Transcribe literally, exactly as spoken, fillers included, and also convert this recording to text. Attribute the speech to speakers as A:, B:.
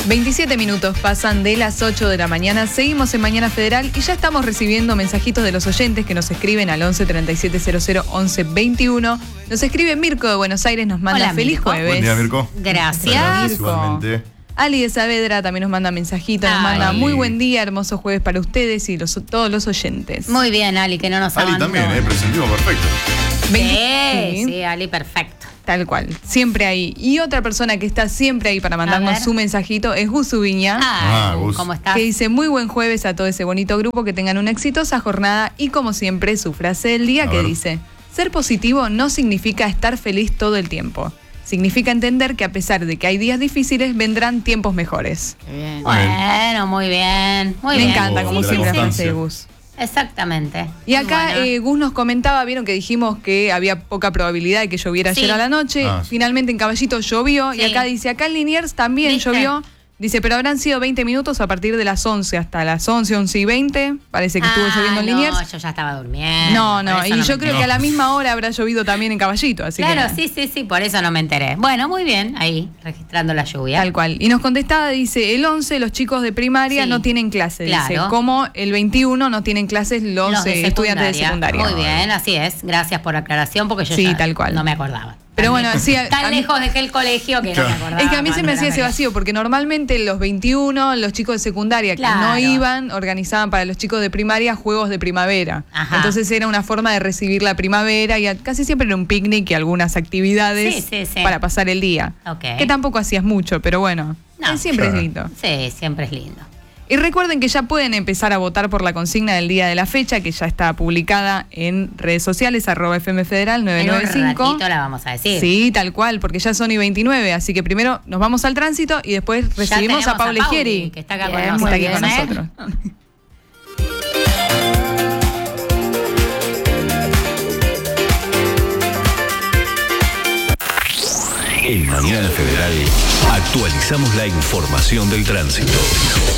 A: veintisiete minutos pasan de las ocho de la mañana. Seguimos en Mañana Federal y ya estamos recibiendo mensajitos de los oyentes que nos escriben al once treinta y siete cero cero once veintiuno. Nos escribe Mirko de Buenos Aires, nos manda
B: Hola,
A: feliz
B: Mirko.
A: jueves.
C: Buen día, Mirko.
B: Gracias.
C: Igualmente.
A: Ali de Saavedra también nos manda mensajito, nos
B: Ay.
A: manda muy buen día, hermoso jueves para ustedes y los, todos los oyentes.
B: Muy bien, Ali, que no nos
C: Ali
B: abandonó.
C: también, eh, presentimos perfecto.
B: Sí, sí, Ali, perfecto.
A: Tal cual, siempre ahí. Y otra persona que está siempre ahí para mandarnos
B: ver.
A: su mensajito es Gusu Viña,
C: Ah,
B: Ay,
C: Gus.
B: ¿cómo estás?
A: que dice muy buen jueves a todo ese bonito grupo, que tengan una exitosa jornada y como siempre su frase del día
C: A
A: que
C: ver.
A: dice: ser positivo no significa estar feliz todo el tiempo. Significa entender que a pesar de que hay días difíciles, vendrán tiempos mejores.
B: Bien.
C: Muy bien.
B: Bueno, muy bien. Muy
A: Me
B: bien.
A: encanta, como
C: de la
A: siempre, la frase de
C: constancia.
A: Gus.
B: Exactamente.
A: Y
B: Muy
A: acá
B: bueno.
A: eh, Gus nos comentaba, vieron que dijimos que había poca probabilidad de que lloviera
B: Sí.
A: ayer a la noche.
C: Ah, sí.
A: Finalmente en Caballito llovió.
B: Sí.
A: Y acá dice, acá en Liniers también
B: ¿Viste?
A: llovió. Dice, pero habrán sido veinte minutos a partir de las once hasta las once, once y veinte. Parece que estuvo
B: Ah,
A: lloviendo en
B: no,
A: Liniers.
B: yo ya estaba durmiendo.
A: No,
B: por
A: no,
B: eso
A: y
B: me
A: yo creo
B: enteré.
A: que a la misma hora habrá llovido también en Caballito, así
B: Claro,
A: que
B: sí, sí, sí, por eso no me enteré. Bueno, muy bien, ahí, registrando la lluvia.
A: tal cual. Y nos contestaba, dice, el once los chicos de primaria
B: Sí,
A: no tienen clase, dice,
B: claro.
A: como el veintiuno no tienen clases los,
B: Los de
A: eh, estudiantes de secundaria.
B: Muy bien, así es. Gracias por la aclaración, porque yo
A: Sí,
B: ya
A: tal cual.
B: no me acordaba.
A: Pero
B: Tan
A: bueno,
B: lejos-
A: sí, a-
B: tan
A: a mí-
B: lejos dejé el colegio que no
C: Claro.
B: me acordaba.
A: Es que a mí se me
B: cuando
A: hacía
B: era
A: ese
B: pequeña.
A: vacío, porque normalmente los veintiuno, los chicos de secundaria que
B: Claro.
A: no iban, organizaban para los chicos de primaria juegos de primavera.
B: Ajá.
A: Entonces era una forma de recibir la primavera y a- casi siempre era un picnic y algunas actividades
B: Sí, sí, sí.
A: para pasar el día.
B: Ok.
A: Que tampoco hacías mucho, pero bueno,
B: No.
A: eh, siempre
C: Claro.
A: es lindo.
B: Sí, siempre es lindo.
A: Y recuerden que ya pueden empezar a votar por la consigna del día de la fecha, que ya está publicada en redes sociales, arroba F M Federal nueve
B: En un
A: nueve cinco.
B: ratito la vamos a decir.
A: Sí, tal cual, porque ya son y veintinueve, así que primero nos vamos al tránsito y después
B: Ya
A: recibimos
B: tenemos
A: a Paula
B: Pauli,
A: Gieri,
B: que está acá
A: Bien,
B: con
A: está aquí con
B: nosotros, ¿eh?
A: nosotros.
D: En Mañana Federal actualizamos la información del tránsito.